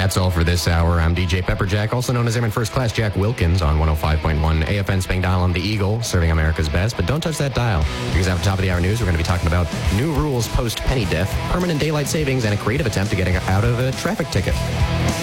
That's all for this hour. I'm DJ Pepperjack, also known as Airman First Class Jack Wilkins on 105.1 AFN Spang Dial on the Eagle, serving America's best. But don't touch that dial, because after top of the hour news, we're going to be talking about new rules post-penny death, permanent daylight savings, and a creative attempt to getting out of a traffic ticket.